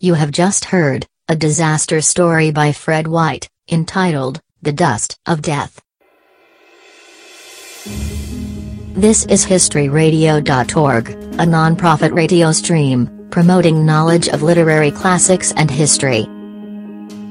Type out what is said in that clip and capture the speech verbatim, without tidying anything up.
You have just heard a disaster story by Fred White, entitled The Dust of Death. This is history radio dot org, a non-profit radio stream promoting knowledge of literary classics and history.